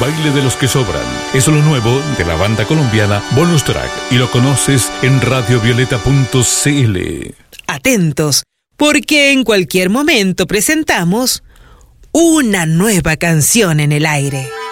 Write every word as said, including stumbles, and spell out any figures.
baile de los que sobran. Es lo nuevo de la banda colombiana Bonus Track y lo conoces en radio violeta punto c l. Atentos, porque en cualquier momento presentamos una nueva canción en el aire.